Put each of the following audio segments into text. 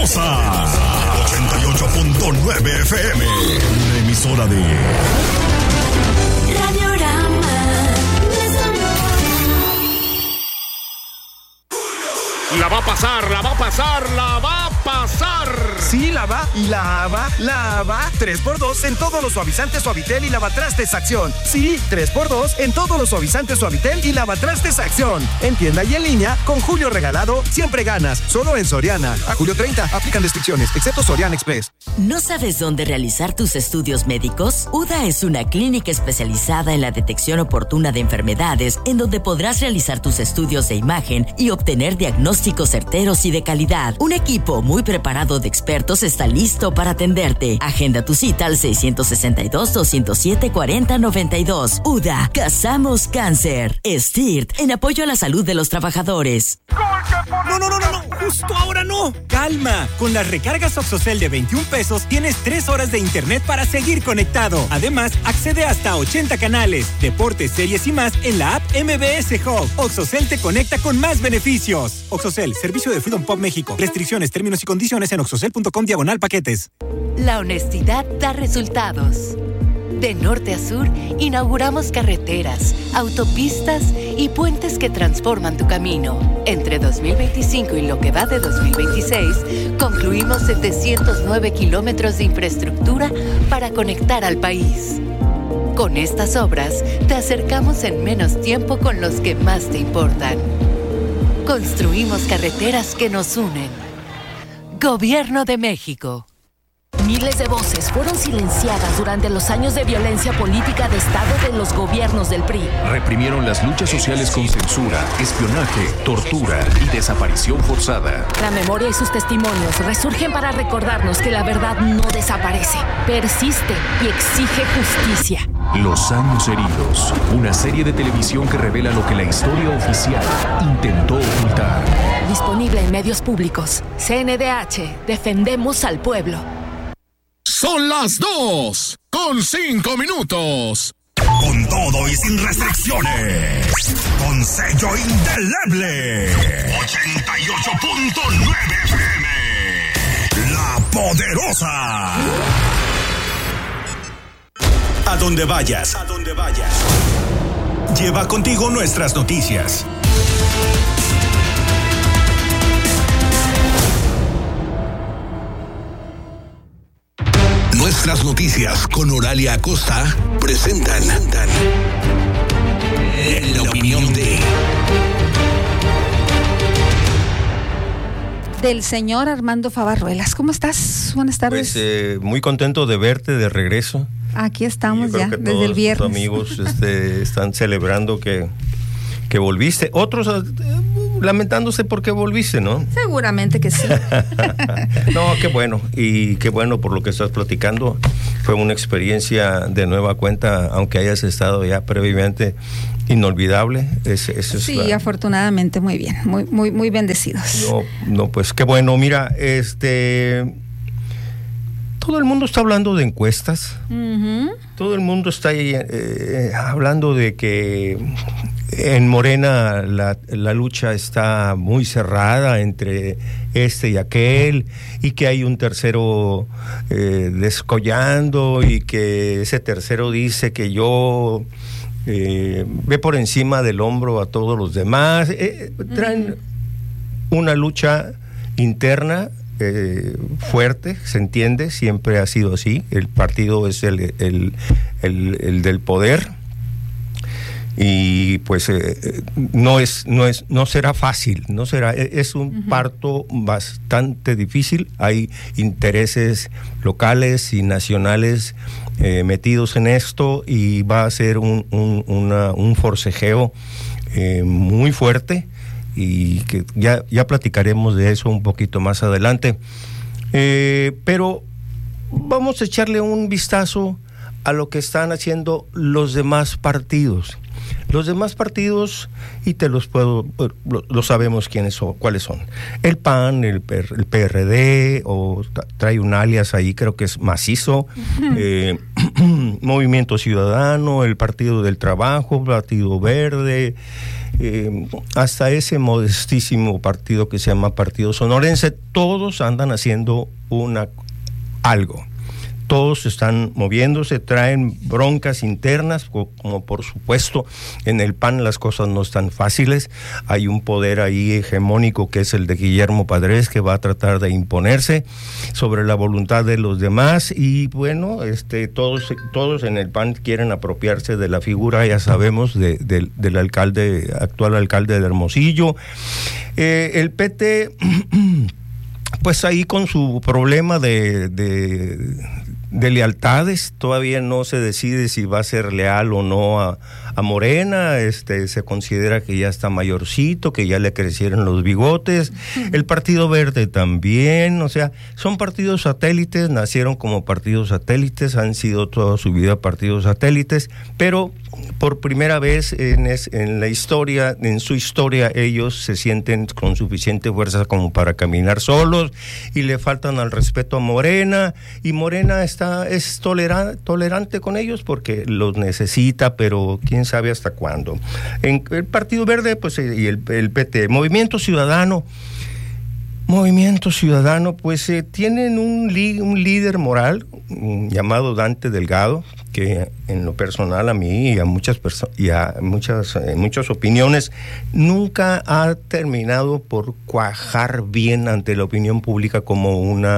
Poderosa 88.9 FM, una emisora de Radiorama. La va a pasar, la va a pasar, la va a pasar. Sí, la va. 3x2 en todos los suavizantes Suavitel y lavatrastes Acción. Sí, 3x2 en todos los suavizantes Suavitel y lavatrastes Acción. En tienda y en línea, con Julio Regalado, siempre ganas. Solo en Soriana. A julio 30, aplican restricciones, excepto Soriana Express. ¿No sabes dónde realizar tus estudios médicos? UDA es una clínica especializada en la detección oportuna de enfermedades, en donde podrás realizar tus estudios de imagen y obtener diagnósticos certeros y de calidad. Un equipo muy preparado de expertos está listo para atenderte. Agenda tu cita al 662-207-4092. UDA, cazamos cáncer. STIRT, en apoyo a la salud de los trabajadores. No, justo ahora no. Calma, con las recargas OXXOCEL de 21 pesos tienes 3 horas de internet para seguir conectado. Además, accede hasta 80 canales, deportes, series y más en la app MBS Hub. OXXOCEL te conecta con más beneficios. OXXOCEL, servicio de Freedom Pop México. Restricciones, términos y condiciones en oxxocel.com/paquetes. La honestidad da resultados. De norte a sur, inauguramos carreteras, autopistas y puentes que transforman tu camino. Entre 2025 y lo que va de 2026, concluimos 709 kilómetros de infraestructura para conectar al país. Con estas obras, te acercamos en menos tiempo con los que más te importan. Construimos carreteras que nos unen. Gobierno de México. Miles de voces fueron silenciadas durante los años de violencia política de Estado de los gobiernos del PRI. Reprimieron las luchas sociales con censura, espionaje, tortura y desaparición forzada. La memoria y sus testimonios resurgen para recordarnos que la verdad no desaparece, persiste y exige justicia. Los años heridos, una serie de televisión que revela lo que la historia oficial intentó ocultar. Disponible en medios públicos. CNDH, defendemos al pueblo. Son las 2:05. Con todo y sin restricciones. Con sello indeleble. 88.9 FM. La Poderosa. A donde vayas. Lleva contigo nuestras noticias. Nuestras noticias con Oralia Acosta presentan la opinión del señor Armando Favarruelas. ¿Cómo estás? Buenas tardes. Pues muy contento de verte de regreso. Aquí estamos ya, desde el viernes. Tus amigos están celebrando que volviste. Otros lamentándose porque volviste, ¿no? Seguramente que sí. No, qué bueno. Y qué bueno por lo que estás platicando. Fue una experiencia de nueva cuenta, aunque hayas estado ya previamente, inolvidable. Sí, afortunadamente muy bien. Muy bendecidos. No, pues qué bueno. Mira, todo el mundo está hablando de encuestas. Uh-huh. Todo el mundo está hablando de que en Morena la lucha está muy cerrada entre este y aquel, y que hay un tercero descollando, y que ese tercero dice que yo ve por encima del hombro a todos los demás. Traen una lucha interna fuerte, se entiende, siempre ha sido así. El partido es el del poder, y pues no será fácil, es un parto bastante difícil. Hay intereses locales y nacionales metidos en esto, y va a ser un forcejeo muy fuerte, y que ya platicaremos de eso un poquito más adelante, pero vamos a echarle un vistazo a lo que están haciendo los demás partidos. Los demás partidos, y lo sabemos cuáles son. El PAN, el PRD, o trae un alias ahí, creo que es macizo. Movimiento Ciudadano, el Partido del Trabajo, Partido Verde, hasta ese modestísimo partido que se llama Partido Sonorense, todos andan haciendo algo. Todos están moviéndose, traen broncas internas, como por supuesto en el PAN las cosas no están fáciles. Hay un poder ahí hegemónico que es el de Guillermo Padres, que va a tratar de imponerse sobre la voluntad de los demás, y bueno, todos en el PAN quieren apropiarse de la figura, ya sabemos, del actual alcalde de Hermosillo. El PT pues ahí con su problema de lealtades, todavía no se decide si va a ser leal o no a Morena. Se considera que ya está mayorcito, que ya le crecieron los bigotes. El Partido Verde también, o sea, son partidos satélites, nacieron como partidos satélites, han sido toda su vida partidos satélites, pero por primera vez en la historia, en su historia, ellos se sienten con suficiente fuerza como para caminar solos, y le faltan al respeto a Morena, y Morena es tolerante con ellos porque los necesita, pero quién sabe hasta cuándo. En el Partido Verde, pues, y el PT, Movimiento Ciudadano, pues tienen un líder moral llamado Dante Delgado, que en lo personal a mí y a muchas personas y a muchas opiniones nunca ha terminado por cuajar bien ante la opinión pública como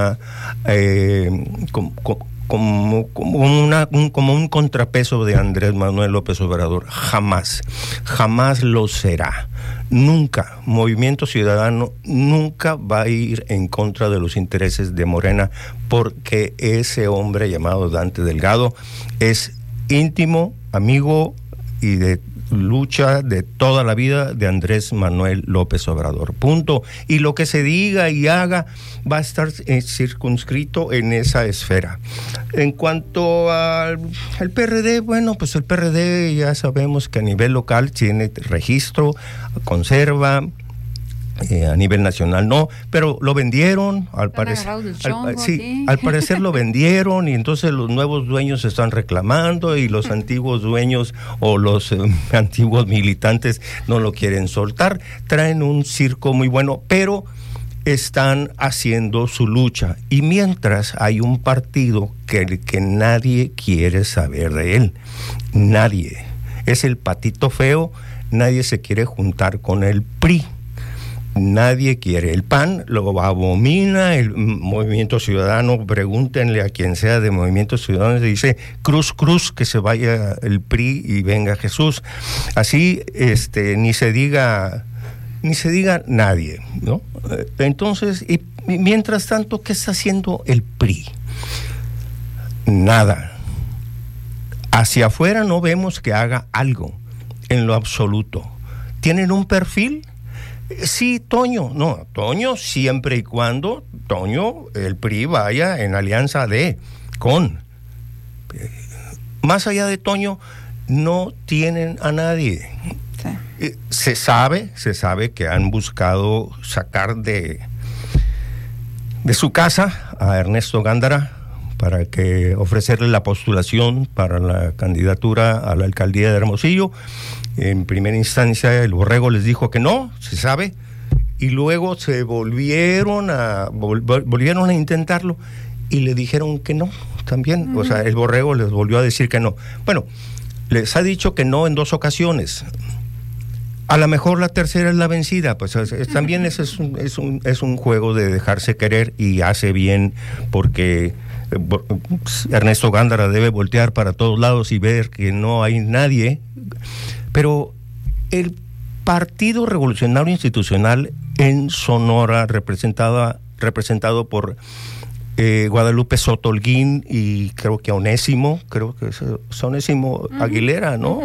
como un contrapeso de Andrés Manuel López Obrador. Jamás lo será. Nunca. Movimiento Ciudadano nunca va a ir en contra de los intereses de Morena, porque ese hombre llamado Dante Delgado es íntimo, amigo y de lucha de toda la vida de Andrés Manuel López Obrador. Punto. Y lo que se diga y haga va a estar circunscrito en esa esfera. En cuanto al PRD, bueno, pues el PRD ya sabemos que a nivel local tiene registro, conserva. A nivel nacional no, pero lo vendieron, al parecer lo vendieron, y entonces los nuevos dueños están reclamando, y los antiguos dueños o los antiguos militantes no lo quieren soltar. Traen un circo muy bueno, pero están haciendo su lucha, y mientras hay un partido que nadie quiere saber de él, nadie, es el patito feo, nadie se quiere juntar con el PRI. Nadie quiere. El PAN lo abomina, el Movimiento Ciudadano, pregúntenle a quien sea de Movimiento Ciudadano, se dice cruz, que se vaya el PRI y venga Jesús. Así, ni se diga nadie, ¿no? Entonces, y mientras tanto, ¿qué está haciendo el PRI? Nada. Hacia afuera no vemos que haga algo, en lo absoluto. ¿Tienen un perfil? Sí, Toño siempre y cuando el PRI vaya en alianza con. Más allá de Toño, no tienen a nadie. Sí. Se sabe que han buscado sacar de su casa a Ernesto Gándara para que ofrecerle la postulación para la candidatura a la alcaldía de Hermosillo. En primera instancia el Borrego les dijo que no, se sabe, y luego se volvieron a intentarlo y le dijeron que no también. O sea, el Borrego les volvió a decir que no. Bueno, les ha dicho que no en 2 ocasiones. A lo mejor la tercera es la vencida, pues también ese es un juego de dejarse querer, y hace bien, porque Ernesto Gándara debe voltear para todos lados y ver que no hay nadie. Pero el Partido Revolucionario Institucional en Sonora, representado por Guadalupe Soto Holguín y creo que Onésimo Aguilera, ¿no?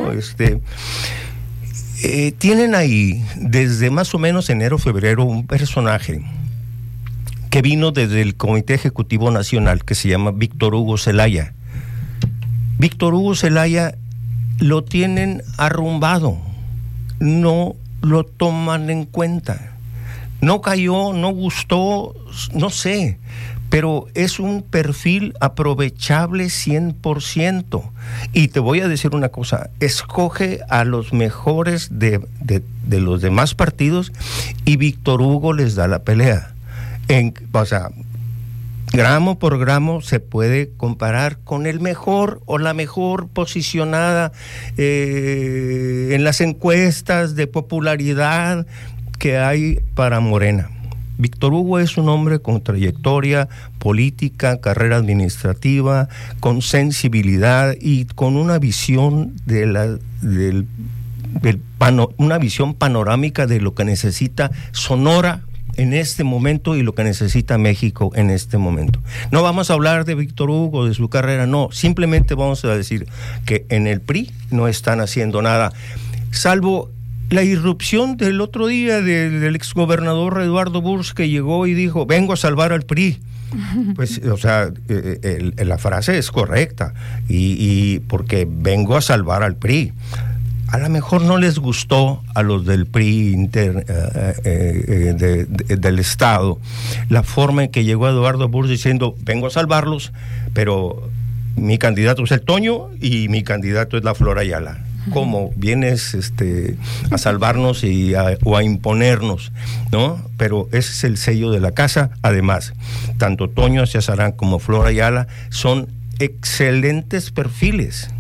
Tienen ahí desde más o menos enero, febrero, un personaje que vino desde el Comité Ejecutivo Nacional, que se llama Víctor Hugo Zelaya. Víctor Hugo Zelaya lo tienen arrumbado, no lo toman en cuenta. no cayó, no gustó, no sé, pero es un perfil aprovechable 100%. Y te voy a decir una cosa, escoge a los mejores de los demás partidos y Víctor Hugo les da la pelea. O sea, gramo por gramo se puede comparar con el mejor o la mejor posicionada en las encuestas de popularidad que hay para Morena. Víctor Hugo es un hombre con trayectoria política, carrera administrativa, con sensibilidad y con una visión una visión panorámica de lo que necesita Sonora en este momento y lo que necesita México en este momento. No vamos a hablar de Víctor Hugo, de su carrera, no, simplemente vamos a decir que en el PRI no están haciendo nada, salvo la irrupción del otro día del exgobernador Eduardo Bursch, que llegó y dijo, vengo a salvar al PRI. Pues, o sea, la frase es correcta, y porque vengo a salvar al PRI. A lo mejor no les gustó a los del PRI del Estado la forma en que llegó Eduardo Bursch diciendo, vengo a salvarlos, pero mi candidato es el Toño y mi candidato es la Flor Ayala. ¿Cómo vienes a salvarnos o a imponernos? ¿No? Pero ese es el sello de la casa. Además, tanto Toño Ciazarán como Flor Ayala son excelentes perfiles,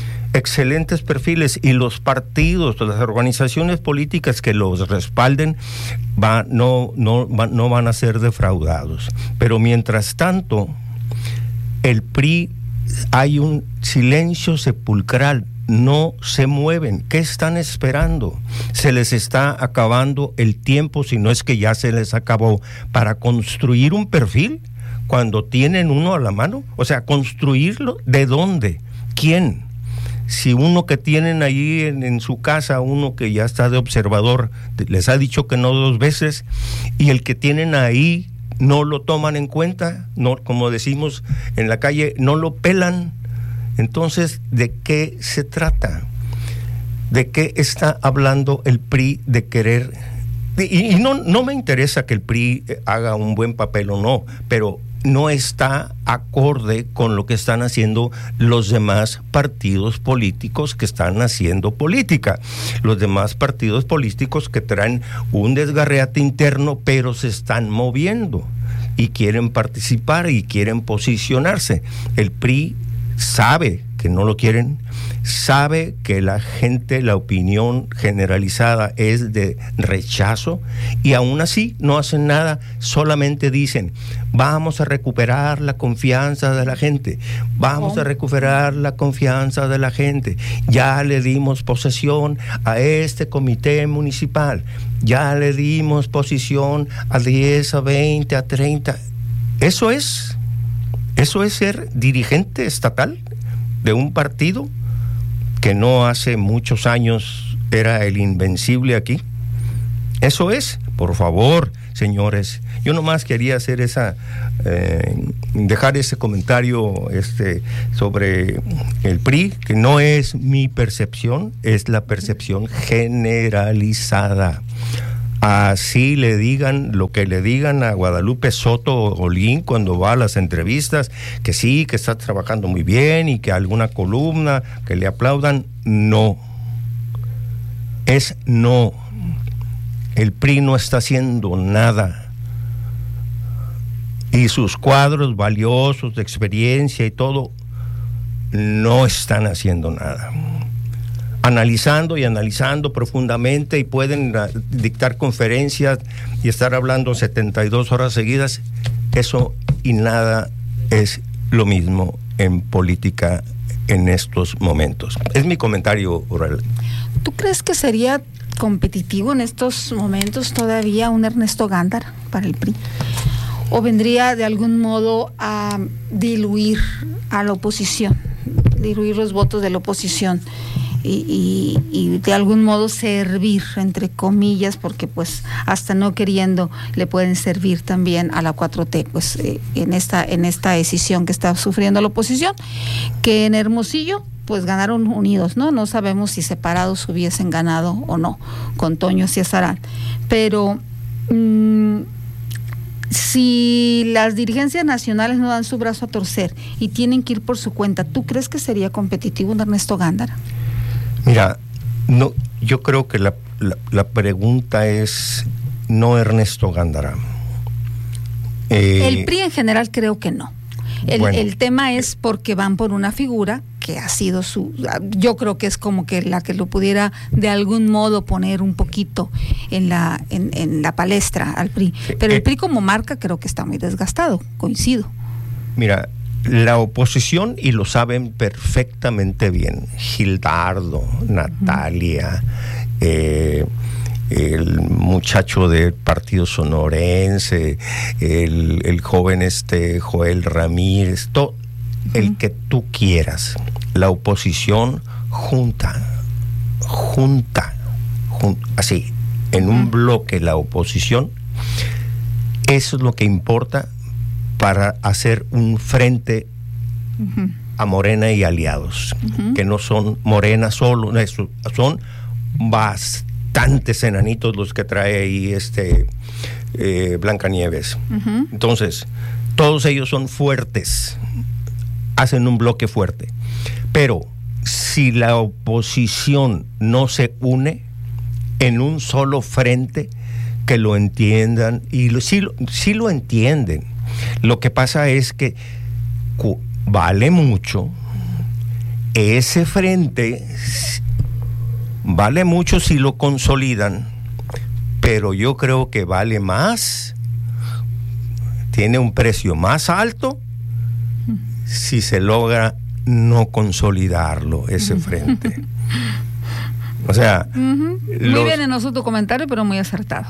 y los partidos, las organizaciones políticas que los respalden no van a ser defraudados. Pero mientras tanto, el PRI, hay un silencio sepulcral. No se mueven. ¿Qué están esperando? Se les está acabando el tiempo, si no es que ya se les acabó, para construir un perfil cuando tienen uno a la mano. O sea, ¿construirlo? ¿De dónde? ¿Quién? Si uno que tienen ahí en su casa, uno que ya está de observador, les ha dicho que no 2 veces, y el que tienen ahí no lo toman en cuenta, no, como decimos en la calle, no lo pelan. Entonces, ¿de qué se trata? ¿De qué está hablando el PRI de querer? Y no me interesa que el PRI haga un buen papel o no, pero no está acorde con lo que están haciendo los demás partidos políticos que están haciendo política. Los demás partidos políticos que traen un desgarreate interno, pero se están moviendo y quieren participar y quieren posicionarse. El PRI sabe que no lo quieren, sabe que la gente, la opinión generalizada es de rechazo, y aún así no hacen nada, solamente dicen, vamos a recuperar la confianza de la gente, ya le dimos posesión a este comité municipal, ya le dimos posesión a 10, a 20, a 30, ¿eso es ser dirigente estatal de un partido que no hace muchos años era el invencible aquí? Eso es, por favor, señores. Yo nomás quería hacer dejar ese comentario sobre el PRI, que no es mi percepción, es la percepción generalizada. Así le digan lo que le digan a Guadalupe Soto Holguín cuando va a las entrevistas, que sí, que está trabajando muy bien y que alguna columna, que le aplaudan. No. Es no. El PRI no está haciendo nada. Y sus cuadros valiosos de experiencia y todo no están haciendo nada. Analizando profundamente, y pueden dictar conferencias y estar hablando 72 horas seguidas, eso y nada es lo mismo en política en estos momentos. Es mi comentario, Aurel. ¿Tú crees que sería competitivo en estos momentos todavía un Ernesto Gándara para el PRI? ¿O vendría de algún modo a diluir a la oposición, diluir los votos de la oposición? Y de algún modo servir, entre comillas, porque pues hasta no queriendo le pueden servir también a la 4T, pues en esta decisión que está sufriendo la oposición, que en Hermosillo pues ganaron unidos, no sabemos si separados hubiesen ganado o no con Toño Ciazarán, pero Si las dirigencias nacionales no dan su brazo a torcer y tienen que ir por su cuenta, ¿tú crees que sería competitivo un Ernesto Gándara? Mira, no, yo creo que la pregunta es no Ernesto Gándara. El PRI en general creo que no. El tema es porque van por una figura que ha sido yo creo que es como que la que lo pudiera de algún modo poner un poquito en la palestra al PRI. Pero el PRI como marca creo que está muy desgastado, coincido. Mira, la oposición, y lo saben perfectamente bien, Gildardo, Natalia, el muchacho del partido sonorense, el joven Joel Ramírez, el que tú quieras, la oposición junta, así, en un bloque la oposición, eso es lo que importa para hacer un frente a Morena y aliados, que no son Morena solo, son bastantes enanitos los que trae ahí Blancanieves. Entonces, todos ellos son fuertes, hacen un bloque fuerte. Pero si la oposición no se une en un solo frente, que lo entiendan, y sí lo entienden. Lo que pasa es que vale mucho ese frente, vale mucho si lo consolidan, pero yo creo que vale más, tiene un precio más alto si se logra no consolidarlo, ese frente. O sea, muy venenoso tu comentario, pero muy acertado.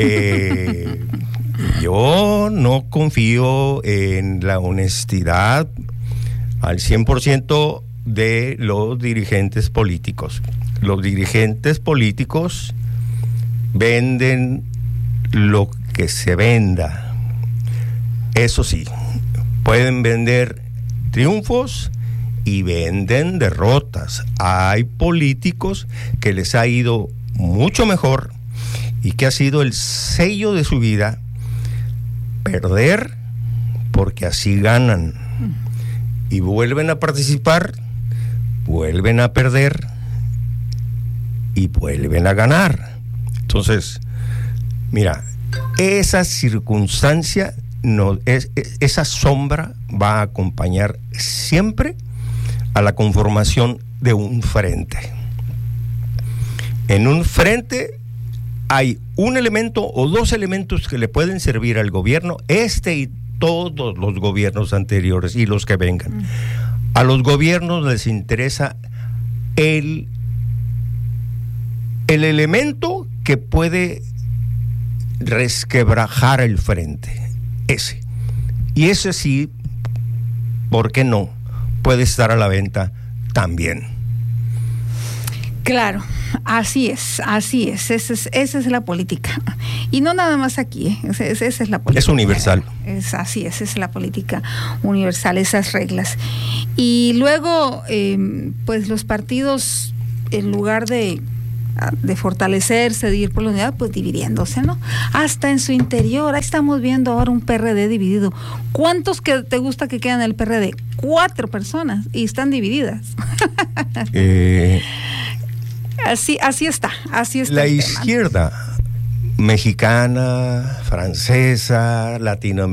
Yo no confío en la honestidad al 100% de los dirigentes políticos. Los dirigentes políticos venden lo que se venda. Eso sí, pueden vender triunfos y venden derrotas. Hay políticos que les ha ido mucho mejor y que ha sido el sello de su vida perder, porque así ganan, y vuelven a participar, vuelven a perder y vuelven a ganar. Entonces, mira, esa circunstancia, esa sombra va a acompañar siempre a la conformación de un frente. En un frente hay un elemento o dos elementos que le pueden servir al gobierno, y todos los gobiernos anteriores y los que vengan. A los gobiernos les interesa el elemento que puede resquebrajar el frente, ese. Y ese sí, ¿por qué no? Puede estar a la venta también. Claro, así es, esa es la política. Y no nada más aquí, esa es la política. Es universal. Así es, esa es la política universal, esas reglas. Y luego, pues los partidos, en lugar de fortalecerse, de ir por la unidad, pues dividiéndose, ¿no? Hasta en su interior, ahí estamos viendo ahora un PRD dividido. ¿Cuántos que te gusta que quedan en el PRD? 4 personas, y están divididas. Así está. La izquierda mexicana, francesa, latinoamericana,